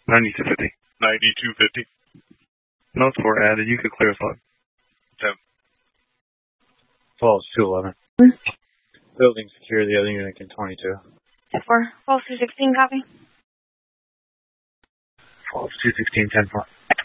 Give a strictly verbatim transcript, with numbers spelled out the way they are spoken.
ninety-two fifty. ninety-two fifty. Note four added. You could clear us on. ten. twelve two eleven. Building secure, the other unit can twenty-two. four. twelve two sixteen, copy. twelve two sixteen, ten four.